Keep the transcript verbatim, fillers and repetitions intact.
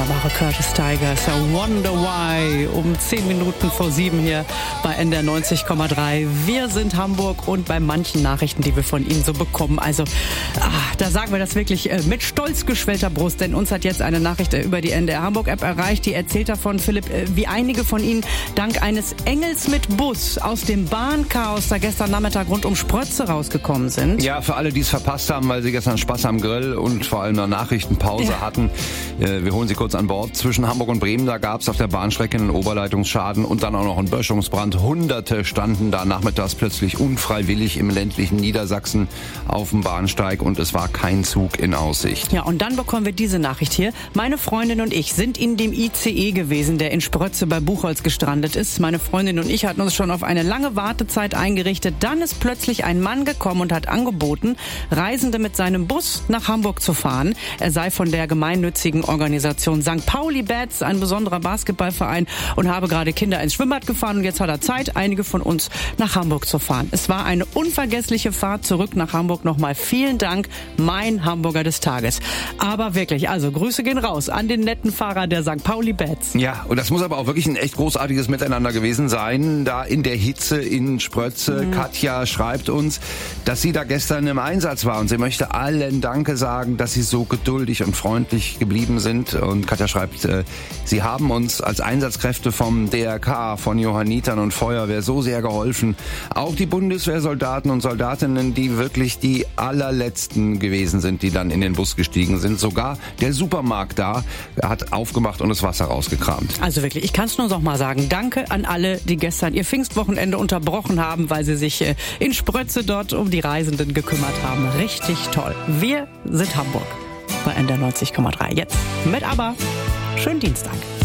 wunderbare Curtis Tigers, I Wonder Why, um zehn Minuten vor sieben hier bei N D R neunzig Komma drei. Wir sind Hamburg und bei manchen Nachrichten, die wir von Ihnen so bekommen, also ach, da sagen wir das wirklich äh, mit stolz geschwellter Brust, denn uns hat jetzt eine Nachricht äh, über die N D R Hamburg App erreicht, die erzählt davon, Philipp, äh, wie einige von Ihnen dank eines Engels mit Bus aus dem Bahnchaos da gestern Nachmittag rund um Sprötze rausgekommen sind. Ja, für alle, die es verpasst haben, weil sie gestern Spaß am Grill und vor allem eine Nachrichtenpause ja. hatten. Wir holen Sie kurz an Bord. Zwischen Hamburg und Bremen, da gab es auf der Bahnstrecke einen Oberleitungsschaden und dann auch noch einen Böschungsbrand. Hunderte standen da nachmittags plötzlich unfreiwillig im ländlichen Niedersachsen auf dem Bahnsteig und es war kein Zug in Aussicht. Ja, und dann bekommen wir diese Nachricht hier. Meine Freundin und ich sind in dem I C E gewesen, der in Sprötze bei Buchholz gestrandet ist. Meine Freundin und ich hatten uns schon auf eine lange Wartezeit eingerichtet. Dann ist plötzlich ein Mann gekommen und hat angeboten, Reisende mit seinem Bus nach Hamburg zu fahren. Er sei von der gemeinnützigen Organisation Sankt Pauli Bats, ein besonderer Basketballverein, und habe gerade Kinder ins Schwimmbad gefahren und jetzt hat er Zeit, einige von uns nach Hamburg zu fahren. Es war eine unvergessliche Fahrt zurück nach Hamburg. Nochmal vielen Dank, mein Hamburger des Tages. Aber wirklich, also Grüße gehen raus an den netten Fahrer der Sankt Pauli Bats. Ja, und das muss aber auch wirklich ein echt großartiges Miteinander gewesen sein, da in der Hitze in Sprötze. Mhm. Katja schreibt uns, dass sie da gestern im Einsatz war und sie möchte allen Danke sagen, dass sie so geduldig und freundlich geblieben sind. Und Katja schreibt, äh, sie haben uns als Einsatzkräfte vom D R K, von Johannitern und Feuerwehr so sehr geholfen. Auch die Bundeswehrsoldaten und Soldatinnen, die wirklich die allerletzten gewesen sind, die dann in den Bus gestiegen sind. Sogar der Supermarkt da hat aufgemacht und das Wasser rausgekramt. Also wirklich, ich kann es nur noch mal sagen, danke an alle, die gestern ihr Pfingstwochenende unterbrochen haben, weil sie sich äh, in Sprötze dort um die Reisenden gekümmert haben. Richtig toll. Wir sind Hamburg bei N D R neunzig Komma drei. Jetzt mit ABBA. Schönen Dienstag.